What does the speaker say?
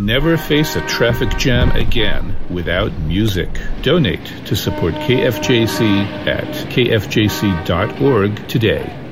never face a traffic jam again without music. Donate to support KFJC at kfjc.org today.